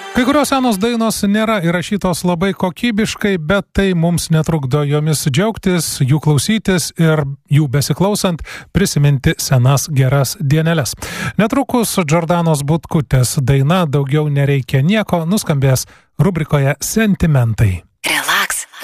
Kai kurios senos dainos nėra įrašytos labai kokybiškai, bet tai mums netrukdo jomis džiaugtis, jų klausytis ir jų besiklausant prisiminti senas geras dieneles. Netrukus Džordanos Butkutės daina "Daugiau nereikia nieko" nuskambės rubrikoje Sentimentai.